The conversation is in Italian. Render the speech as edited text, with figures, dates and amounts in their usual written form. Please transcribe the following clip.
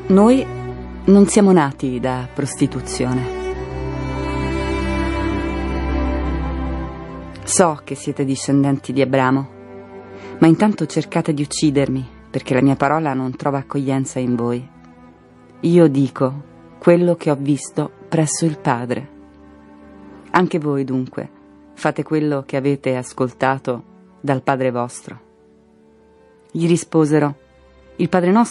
Noi non siamo nati da prostituzione. So che siete discendenti di Abramo, ma intanto cercate di uccidermi, perché la mia parola non trova accoglienza in voi. Io dico quello che ho visto presso il Padre. Anche voi, dunque, fate quello che avete ascoltato dal Padre vostro. Gli risposero: il Padre nostro